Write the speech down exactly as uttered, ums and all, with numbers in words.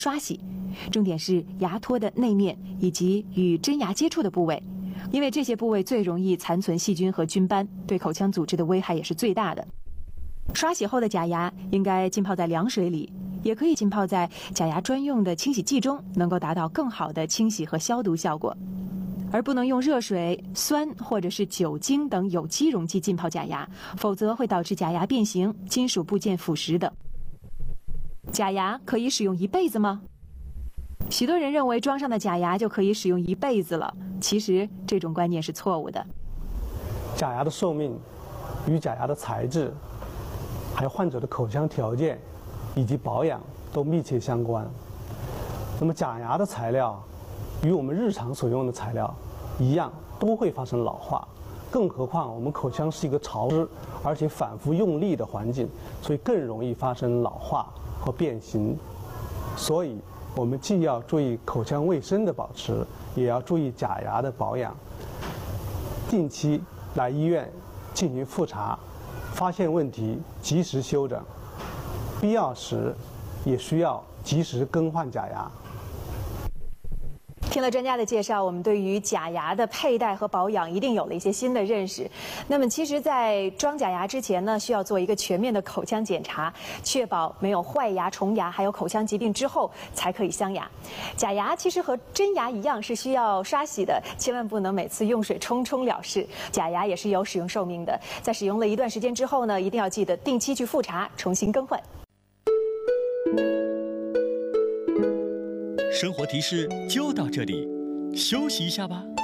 刷洗，重点是牙托的内面以及与真牙接触的部位，因为这些部位最容易残存细菌和菌斑，对口腔组织的危害也是最大的。刷洗后的假牙应该浸泡在凉水里，也可以浸泡在假牙专用的清洗剂中，能够达到更好的清洗和消毒效果。而不能用热水、酸或者是酒精等有机溶剂浸泡假牙，否则会导致假牙变形、金属部件腐蚀等。假牙可以使用一辈子吗？许多人认为装上的假牙就可以使用一辈子了，其实这种观念是错误的。 假牙的寿命与假牙的材质，还有患者的口腔条件以及保养都密切相关。那么假牙的材料与我们日常所用的材料一样，都会发生老化。更何况我们口腔是一个潮湿而且反复用力的环境，所以更容易发生老化和变形。所以我们既要注意口腔卫生的保持，也要注意假牙的保养。定期来医院进行复查，发现问题及时修整，必要时也需要及时更换假牙。 听了专家的介绍，我们对于假牙的佩戴和保养一定有了一些新的认识。那么，其实，在装假牙之前呢，需要做一个全面的口腔检查，确保没有坏牙、虫牙，还有口腔疾病之后才可以镶牙。假牙其实和真牙一样是需要刷洗的，千万不能每次用水冲冲了事。假牙也是有使用寿命的，在使用了一段时间之后呢，一定要记得定期去复查，重新更换。 生活提示就到这里，休息一下吧。